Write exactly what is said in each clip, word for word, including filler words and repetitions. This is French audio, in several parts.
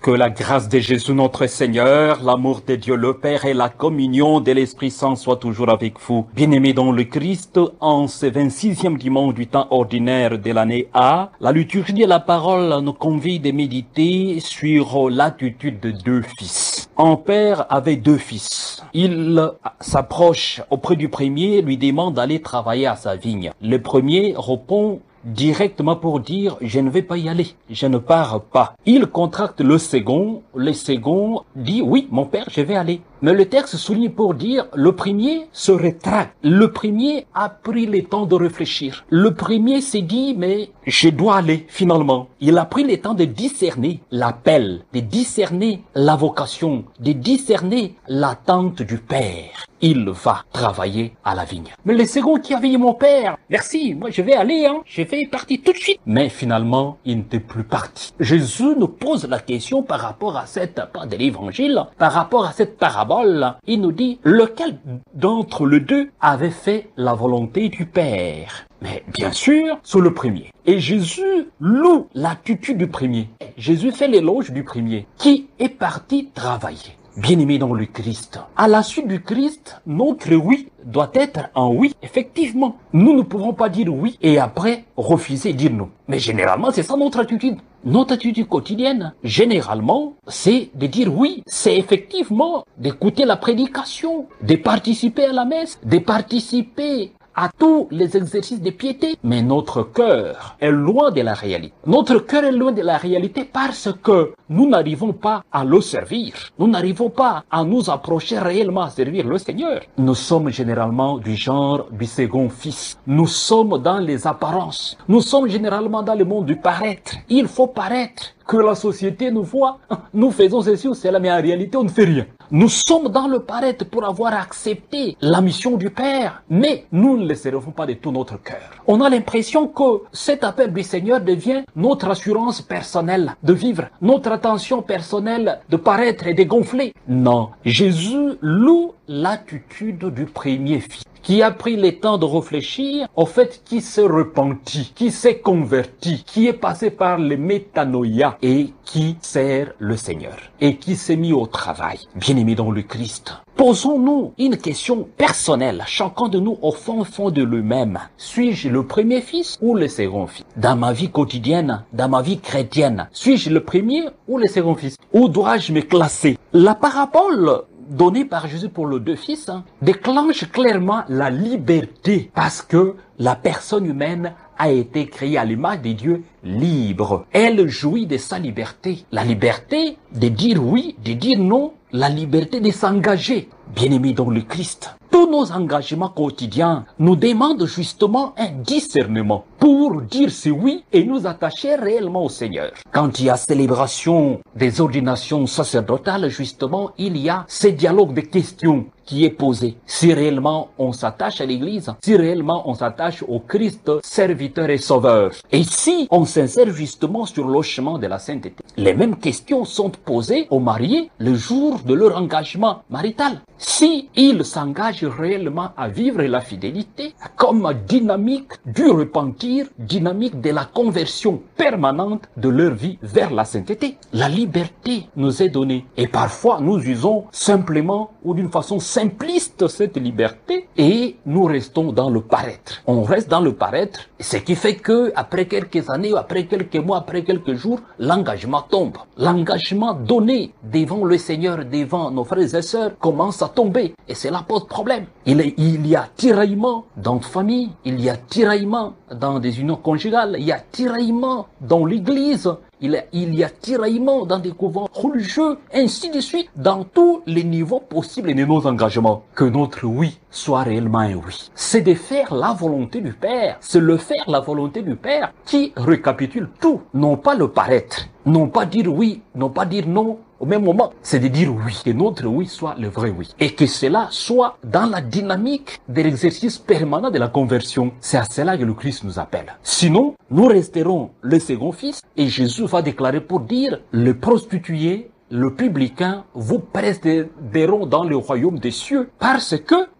Que la grâce de Jésus notre Seigneur, l'amour de Dieu le Père et la communion de l'Esprit Saint soient toujours avec vous. Bien-aimés dans le Christ, en ce vingt-sixième dimanche du temps ordinaire de l'année A, la liturgie de la parole nous convie de méditer sur l'attitude de deux fils. Un père avait deux fils. Il s'approche auprès du premier, lui demande d'aller travailler à sa vigne. Le premier répond directement pour dire « je ne vais pas y aller, je ne pars pas ». Il contracte le second, le second dit « oui, mon père, je vais aller ». Mais le texte souligne pour dire le premier se rétracte. Le premier a pris le temps de réfléchir. Le premier s'est dit mais je dois aller finalement. Il a pris le temps de discerner l'appel, de discerner la vocation, de discerner l'attente du Père. Il va travailler à la vigne. Mais le second qui avait dit mon père, merci, moi je vais aller, hein, je vais partir tout de suite. Mais finalement, il n'était plus parti. Jésus nous pose la question par rapport à cette part de l'évangile, par rapport à cette parabole. Il nous dit lequel d'entre les deux avait fait la volonté du Père. Mais bien sûr, c'est le premier. Et Jésus loue l'attitude du premier. Jésus fait l'éloge du premier qui est parti travailler. Bien-aimés dans le Christ, à la suite du Christ, notre oui doit être un oui. Effectivement, nous ne pouvons pas dire oui et après refuser dire non. Mais généralement, c'est ça notre attitude. Notre attitude quotidienne, généralement, c'est de dire oui. C'est effectivement d'écouter la prédication, de participer à la messe, de participer à tous les exercices de piété. Mais notre cœur est loin de la réalité. Notre cœur est loin de la réalité parce que nous n'arrivons pas à le servir. Nous n'arrivons pas à nous approcher réellement à servir le Seigneur. Nous sommes généralement du genre du second fils. Nous sommes dans les apparences. Nous sommes généralement dans le monde du paraître. Il faut paraître. Que la société nous voit, nous faisons ceci ou cela, mais en réalité, on ne fait rien. Nous sommes dans le paraître pour avoir accepté la mission du Père, mais nous ne le servons pas de tout notre cœur. On a l'impression que cet appel du Seigneur devient notre assurance personnelle de vivre, notre attention personnelle de paraître et de gonfler. Non, Jésus loue l'attitude du premier fils, qui a pris le temps de réfléchir au fait qui s'est repenti, qui s'est converti, qui est passé par le métanoïa et qui sert le Seigneur et qui s'est mis au travail. Bien-aimés dans le Christ, posons-nous une question personnelle, chacun de nous au fond fond de lui-même. Suis-je le premier fils ou le second fils? Dans ma vie quotidienne, dans ma vie chrétienne, suis-je le premier ou le second fils? Où dois-je me classer? La parabole donné par Jésus pour les deux fils, hein, déclenche clairement la liberté parce que la personne humaine a été créée à l'image de Dieu libre. Elle jouit de sa liberté. La liberté de dire oui, de dire non, la liberté de s'engager. Bien-aimés dans le Christ, tous nos engagements quotidiens nous demandent justement un discernement pour dire si oui et nous attacher réellement au Seigneur. Quand il y a célébration des ordinations sacerdotales, justement, il y a ce dialogue de questions qui est posé. Si réellement on s'attache à l'Église, si réellement on s'attache au Christ, serviteur et sauveur, et si on s'insère justement sur le chemin de la sainteté. Les mêmes questions sont posées aux mariés le jour de leur engagement marital. Si ils s'engagent réellement à vivre la fidélité comme dynamique du repentir, dynamique de la conversion permanente de leur vie vers la sainteté. La liberté nous est donnée et parfois nous usons simplement ou d'une façon simpliste cette liberté et nous restons dans le paraître. On reste dans le paraître, ce qui fait que après quelques années, après quelques mois, après quelques jours, l'engagement tombe. L'engagement donné devant le Seigneur, devant nos frères et sœurs commence à tomber et cela pose problème. Il, est, il y a tiraillement dans la famille, il y a tiraillement dans des unions conjugales, il y a tiraillement dans l'église, il, il y a tiraillement dans des couvents religieux, ainsi de suite, dans tous les niveaux possibles de nos engagements. Que notre oui soit réellement un oui. C'est de faire la volonté du Père, c'est le faire la volonté du Père qui récapitule tout, non pas le paraître, non pas dire oui, non pas dire non, au même moment, c'est de dire oui, que notre oui soit le vrai oui. Et que cela soit dans la dynamique de l'exercice permanent de la conversion. C'est à cela que le Christ nous appelle. Sinon, nous resterons le second fils et Jésus va déclarer pour dire, le prostitué, le publicain vous précéderont dans le royaume des cieux parce que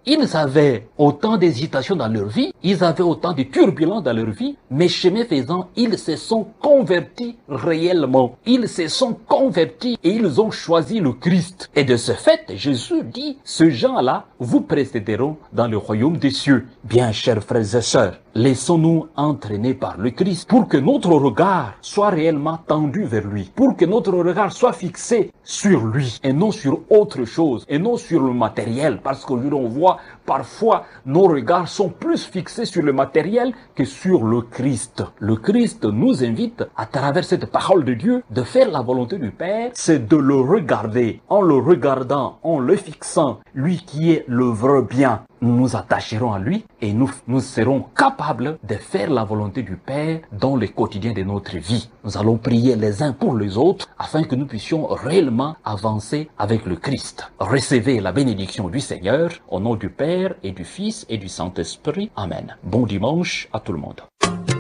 Ils avaient autant d'hésitation dans leur vie, ils avaient autant de turbulences dans leur vie, mais chemin faisant, ils se sont convertis réellement. Ils se sont convertis et ils ont choisi le Christ. Et de ce fait, Jésus dit, ces gens-là vous précéderont dans le royaume des cieux. Bien, chers frères et sœurs, laissons-nous entraîner par le Christ pour que notre regard soit réellement tendu vers lui, pour que notre regard soit fixé sur lui et non sur autre chose, et non sur le matériel, parce qu'aujourd'hui on voit parfois nos regards sont plus fixés sur le matériel que sur le Christ. Le Christ nous invite à travers cette parole de Dieu de faire la volonté du Père, c'est de le regarder. En le regardant, en le fixant, lui qui est le vrai bien, nous nous attacherons à lui et nous, nous serons capables de faire la volonté du Père dans le quotidien de notre vie. Nous allons prier les uns pour les autres afin que nous puissions réellement avancer avec le Christ. Recevez la bénédiction du Seigneur au nom du Père et du Fils et du Saint-Esprit. Amen. Bon dimanche à tout le monde.